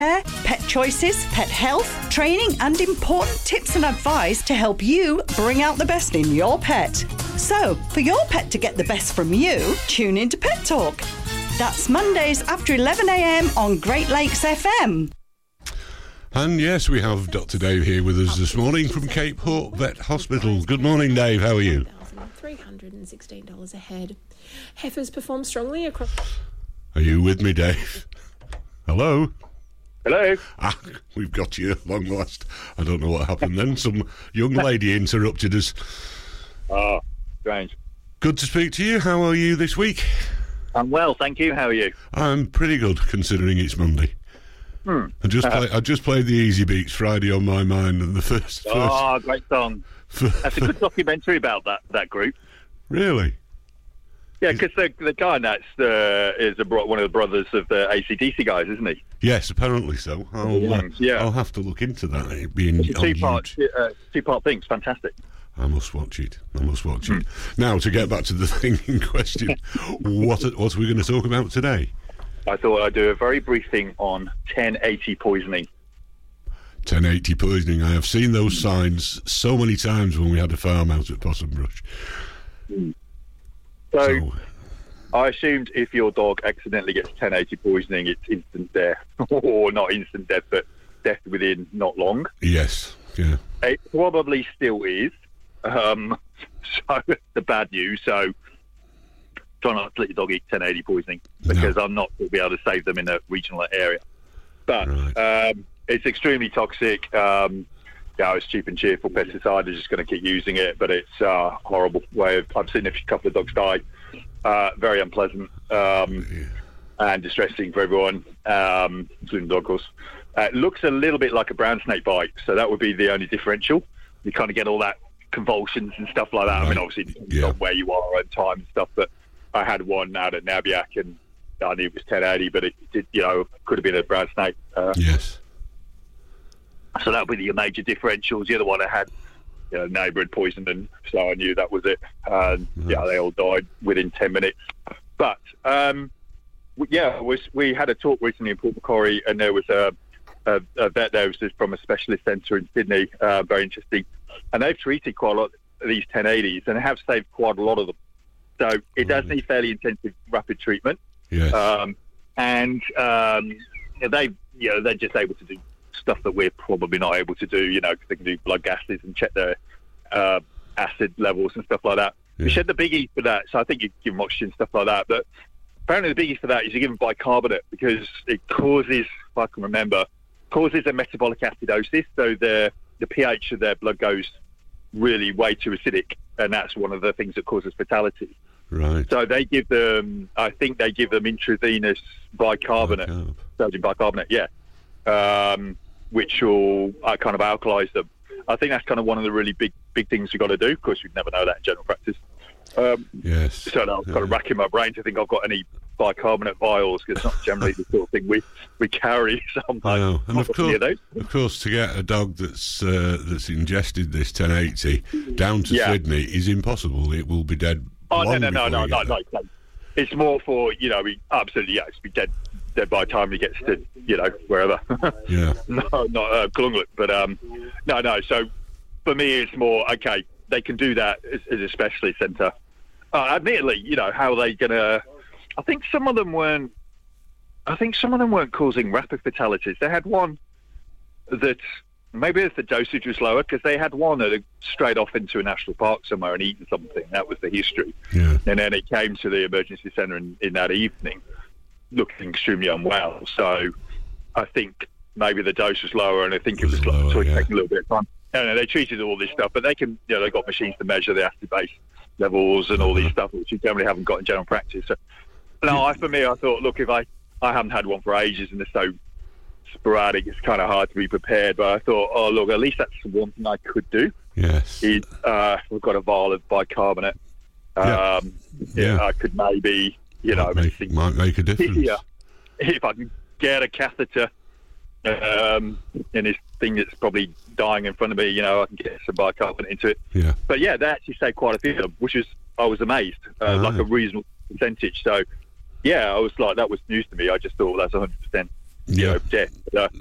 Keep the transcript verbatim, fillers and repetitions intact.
Pet choices, pet health, training, and important tips and advice to help you bring out the best in your pet. So, for your pet to get the best from you, tune into Pet Talk. That's Mondays after eleven a.m. on Great Lakes F M. And yes, we have Doctor Dave here with us this morning from Cape Hort Vet Hospital. Good morning, Dave. How are you? three hundred sixteen dollars a head. Heifers perform strongly across... Are you with me, Dave? Hello? Hello. Ah, we've got you at long last. I don't know what happened then. Some young lady interrupted us. Oh, strange. Good to speak to you. How are you this week? I'm well, thank you. How are you? I'm pretty good, considering it's Monday. Hmm. I just Uh-huh. play, I just played the Easy Beats Friday on my mind, and the first. first Oh, great song. first, That's a good documentary about that, that group. Really? Yeah, because the, the guy that's uh, is a, bro- one of the brothers of the A C D C guys, isn't he? Yes, apparently so. I'll, uh, Yeah. I'll have to look into that. It being It's a on two-part, YouTube. uh, two-part thing. It's fantastic. I must watch it. I must watch it. Now, to get back to the thing in question, what what are we going to talk about today? I thought I'd do a very brief thing on ten eighty poisoning. ten eighty poisoning. I have seen those signs so many times when we had a farm out at Possum Brush. So, So, I assumed if your dog accidentally gets ten eighty poisoning, it's instant death. Or not instant death, but death within not long. yes, yeah. It probably still is. Um, so the bad news. So try not to let your dog eat ten eighty poisoning, because No. I'm not going to be able to save them in a regional area. But Right. um, it's extremely toxic. Um, yeah, it's cheap and cheerful pesticide. They're just going to keep using it, but it's a horrible way of. I've seen a couple of dogs die. Uh, very unpleasant um, and distressing for everyone, um, including the dog, of course. Uh, it looks a little bit like a brown snake bite, so that would be the only differential. You kind of get all that convulsions and stuff like that. Right. I mean, obviously, it depends Yeah. on where you are and time and stuff, but I had one out at Nabiac, and I knew it was ten eighty, but it did, you know, could have been a brown snake. Uh, Yes. so that would be the major differentials. The other one I had, you know, neighbour had poisoned, and so I knew that was it. And yeah, they all died within ten minutes. But um, w- yeah, was, we had a talk recently in Port Macquarie, and there was a, a, a vet there who was from a specialist centre in Sydney. Uh, very interesting, and they've treated quite a lot of these ten eighties, and have saved quite a lot of them. So it does need fairly intensive, rapid treatment. Yes. Um, and um, they, you know, they're just able to do stuff that we're probably not able to do, you know, because they can do blood gases and check their uh, acid levels and stuff like that. Yeah. We said the biggie for that, so I think you give them oxygen, stuff like that. But apparently the biggie for that is you give them bicarbonate, because it causes, if I can remember, causes a metabolic acidosis, so the the pH of their blood goes really way too acidic, and that's one of the things that causes fatality. Right. So they give them, I think they give them intravenous bicarbonate, Bicarb. sodium bicarbonate, yeah, um, which will uh, kind of alkalize them. I think that's kind of one of the really big big things we've got to do. Of course, we'd never know that in general practice. Um, Yes. so now I've got to Yeah. rack in my brain to think I've got any bicarbonate vials, because it's not generally the sort of thing we, we carry. So I'm I like, know. And I've of got any course, of those. of course, to get a dog that's uh, that's ingested this ten eighty down to Yeah. Sydney is impossible. It will be dead. Oh, no, long no, no, before no, you no, get no, there. no. It's more for, you know, we absolutely, yeah, it's be dead, dead by the time he gets to, you know, wherever. Yeah. no, not uh, Glunglet, but um, no, no. So for me, it's more, okay, they can do that as, as a specialist centre. Uh, admittedly, you know, how are they going to, I think some of them weren't, I think some of them weren't causing rapid fatalities. They had one that, maybe if the dosage was lower, because they had one that had strayed off into a national park somewhere and eaten something. That was the history. Yeah. And then it came to the emergency centre in, in that evening, looking extremely unwell. So I think maybe the dose was lower, and I think it Was was, lower, so it yeah. taking a little bit of time. And they treated all this stuff, but they can, you know, they've got machines to measure the acid base levels and all Uh-huh. these stuff, which you generally haven't got in general practice. So, no, I, for me, I thought, look, if I, I haven't had one for ages, and they're so sporadic, it's kind of hard to be prepared. But I thought, oh, look, at least that's one thing I could do. Yes. Is uh, we've got a vial of bicarbonate. Yeah. Um, yeah, Yeah. I could maybe, you know, might, make, think- might make a difference. yeah, if I can get a catheter um, in this thing that's probably dying in front of me, you know, I can get some bicarbonate into it. Yeah. But yeah, they actually saved quite a few of them, which is, I was amazed, uh, Ah. like a reasonable percentage. So yeah, I was like, that was news to me. I just thought that's one hundred percent. you Yeah. know, death. Uh,